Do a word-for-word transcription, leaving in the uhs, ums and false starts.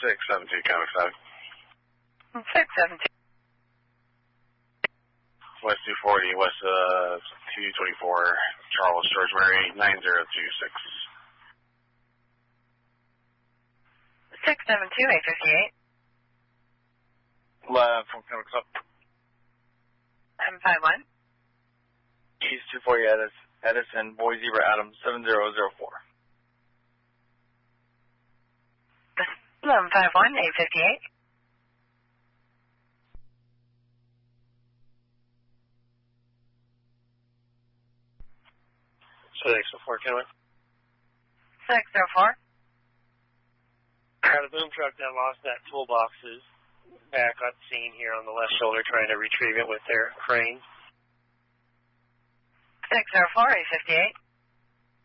six seven two, Comic seven. six seven two. West two forty, West uh, two twenty-four, Charles, George Mary, nine zero two six. six seven two, eight fifty-eight. Left from Comic Club. M five one. East two forty, Edison, Edison, Boy Zebra, Adams, seven zero zero four. M five one, eight fifty-eight. six oh four, Kenwood. six oh four. Got a boom truck that lost that toolbox is back on scene here on the left shoulder trying to retrieve it with their crane. six oh four, eight fifty-eight.